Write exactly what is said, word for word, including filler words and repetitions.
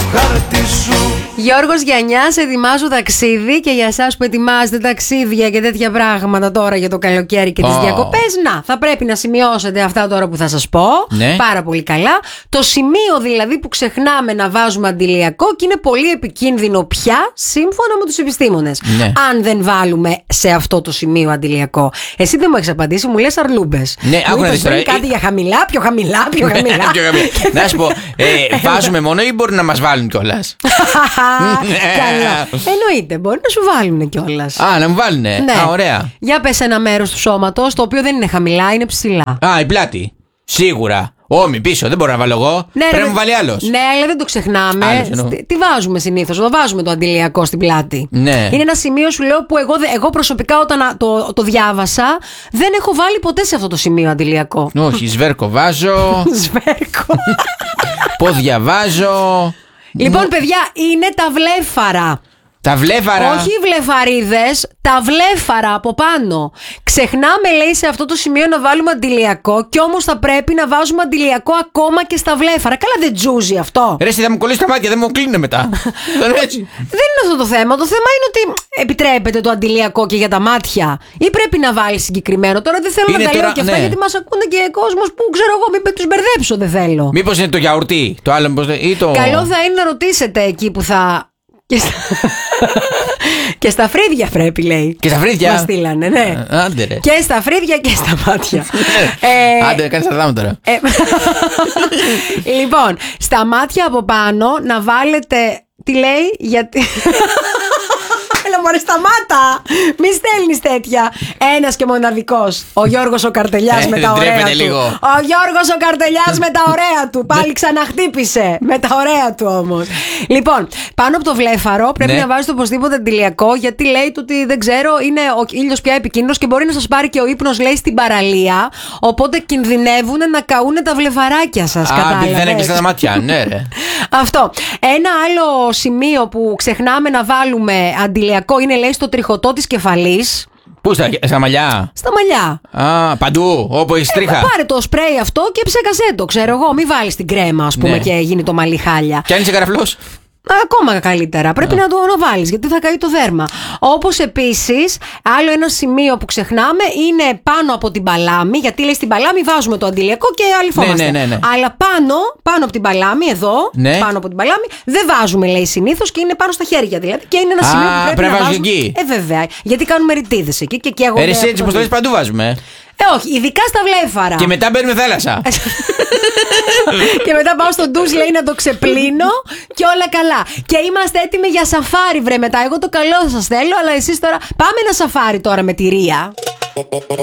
χάρτη σου. Γιώργος Γιαννιάς, ετοιμάζω ταξίδι. Και για εσάς που ετοιμάζετε ταξίδια και τέτοια πράγματα τώρα για το καλοκαίρι και τις Oh. διακοπές, να, θα πρέπει να σημειώσετε αυτά τώρα που θα σας πω. Ναι. Πάρα πολύ καλά. Το σημείο δηλαδή που ξεχνάμε να βάζουμε αντιλιακό και είναι πολύ επικίνδυνο πια, σύμφωνα με τους επιστήμονες. Ναι. Αν δεν βάλουμε σε αυτό το σημείο αντιλιακό. Εσύ δεν μου έχεις απαντήσει, μου λες αρλούμπες. Ναι, Μου άκου να είπες δεις τώρα. πριν κάτι για χαμηλά, πιο χαμηλά, πιο χαμηλά. Πιο χαμηλά. Να σου πω, ε, βάζουμε μόνο ή μπορεί να μας βάλουν κιόλας? Καλά. Εννοείται, μπορεί να σου βάλουν κιόλας. Α, να μου βάλουνε. Ναι. Α, ωραία. Για πες ένα μέρος του σώματος το οποίο δεν είναι χαμηλά, είναι ψηλά. Α, η πλάτη. Σίγουρα. Ώμη πίσω, δεν μπορώ να βάλω εγώ. Ναι, Πρέπει ρε, να μου βάλει άλλος. Ναι, αλλά δεν το ξεχνάμε. Άλλος εννοώ. Στι- Τι βάζουμε συνήθως? Το βάζουμε το αντιλιακό στην πλάτη. Ναι. Είναι ένα σημείο, σου λέω, που εγώ, δε- εγώ προσωπικά όταν α- το, το διάβασα δεν έχω βάλει ποτέ σε αυτό το σημείο αντιλιακό. Όχι, σβέρκο βάζω. Σβέρκο. Πόδια βάζω. Λοιπόν, παιδιά, είναι τα βλέφαρα. Τα βλέφαρα. Όχι οι βλεφαρίδες, τα βλέφαρα από πάνω. Ξεχνάμε, λέει, σε αυτό το σημείο να βάλουμε αντιλιακό, και όμως θα πρέπει να βάζουμε αντιλιακό ακόμα και στα βλέφαρα. Καλά, δεν τζούζει αυτό. Ρε, εσύ θα μου κολλήσει τα μάτια, δεν μου κλείνουν μετά. Δεν είναι έτσι. Δεν είναι αυτό το θέμα. Το θέμα είναι ότι επιτρέπεται το αντιλιακό και για τα μάτια, ή πρέπει να βάλει συγκεκριμένο. Τώρα δεν θέλω Είναι να τα λέω τώρα- και αυτά, ναι. γιατί μας ακούνε και κόσμος που ξέρω εγώ, μην τους μπερδέψω, δεν θέλω. Μήπως είναι το γιαουρτί, το άλλο μήπως δεν- ή το. Καλό θα είναι να ρωτήσετε εκεί που θα. Και στα, και στα φρύδια πρέπει, λέει. Και στα φρύδια. Μας στείλανε, ναι. Α, άντε ρε. Και στα φρύδια και στα μάτια. ε, Άντε, κάνεις τα δάμα τώρα. ε, λοιπόν, στα μάτια από πάνω να βάλετε. Τι λέει, γιατί. Έλα μωρέ, σταμάτα! Μη στέλνεις τέτοια. Ένας και μοναδικός. Ο Γιώργος ο Καρτελιάς Ε, με τα δεν ωραία τρέπεται του. λίγο. Ο Γιώργος ο Καρτελιάς με τα ωραία του. Πάλι ξαναχτύπησε. Με τα ωραία του όμως. Λοιπόν, πάνω από το βλέφαρο πρέπει Ναι. να βάζετε οπωσδήποτε αντιλιακό, γιατί λέει του ότι δεν ξέρω, είναι ο ήλιος πια επικίνδυνος και μπορεί να σας πάρει και ο ύπνος, λέει, στην παραλία. Οπότε κινδυνεύουν να καούνε τα βλεφαράκια σας. Α, Κατάλαβες? δεν έκλεισα τα μάτια, ναι, ρε. Αυτό. Ένα άλλο σημείο που ξεχνάμε να βάλουμε αντιλιακό είναι, λέει, στο τριχωτό της κεφαλής. Πού, στα, στα μαλλιά? Στα μαλλιά. Α, παντού, όπου έχει τρίχα. Ε, πάρε το σπρέι αυτό και ψεκασέ το, ξέρω εγώ. Μην βάλεις την κρέμα, ας πούμε, Ναι. και γίνει το μαλλί χάλια. Κι αν είσαι καραφλός. Ακόμα καλύτερα. Πρέπει να το να βάλεις, γιατί θα καεί το δέρμα. Όπως επίσης, άλλο ένα σημείο που ξεχνάμε είναι πάνω από την παλάμη. Γιατί, λέει, στην παλάμη βάζουμε το αντιλιακό και αλυφόμαστε. Ναι, ναι, ναι, ναι. Αλλά πάνω, πάνω από την παλάμη, εδώ, Ναι. πάνω από την παλάμη, δεν βάζουμε, λέει, συνήθως, και είναι πάνω στα χέρια δηλαδή. Και είναι ένα Α, σημείο που πρέπει, πρέπει να να βάζεις βάζουμε. εκεί. Ε, βέβαια. Γιατί κάνουμε ρητίδες εκεί και εκεί εγώ. Ε, ρε, εσύ έτσι πως το λες παντού βάζουμε. Ε, όχι, ειδικά στα βλέφαρα. Και μετά μπαίνουμε θάλασσα. Και μετά πάω στο ντους, λέει, να το ξεπλύνω και όλα καλά. Και είμαστε έτοιμοι για σαφάρι, βρε μετά. Εγώ το καλό σας θέλω, αλλά εσείς τώρα. Πάμε ένα σαφάρι τώρα με τη Ρία.